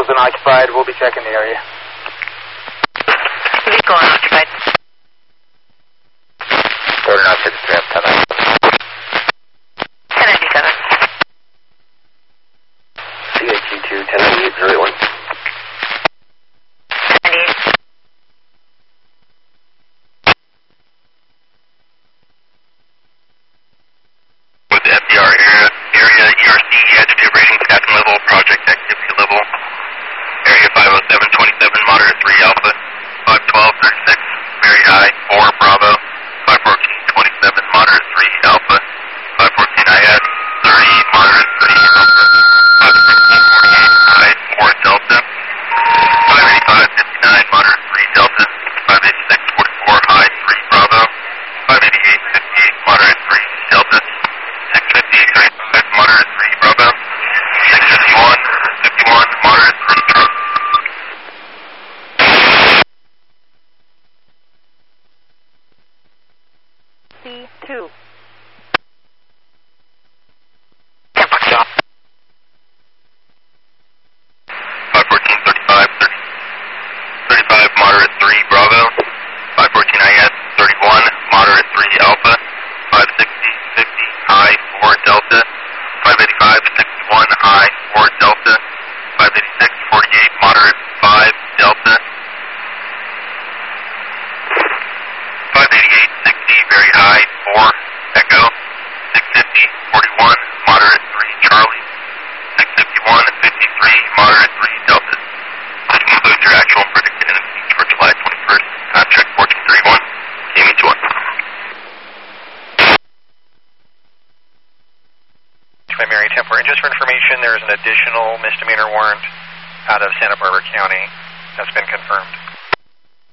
Vehicle's unoccupied. We'll be checking the area. Vehicle unoccupied. Order 953, 1097. CHG2, 1098, 081. 1098. With the FDR area ERC adjective rating, staffing level, project activity level. Area 50727, moderate 3 Alpha. 51236, very high, 4 Bravo. 51427, moderate 3 Alpha. 514 IS, 30, moderate 3 Alpha. 51648, high, 4 Delta. 58559, moderate 3 Delta. 58644, high, 3 Bravo. 58858, moderate 3 Delta. 65035, moderate 3 Bravo. 65151, moderate 3 Bravo. C2. 51435, 35, moderate 3 Bravo. 514 IS, 31, moderate 3 Alpha. 56050, high, 4 Delta. 58561, high, 4 Delta. 58648, moderate 5 Delta. 58860, very high, 4 Echo. 65041, moderate 3 Charlie. 65153, moderate 3 Delta. This concludes your actual and predicted NMCs for July 21st. Contract 1431, KMH1. Mary Templar. And just for information, there is an additional misdemeanor warrant out of Santa Barbara County that's been confirmed.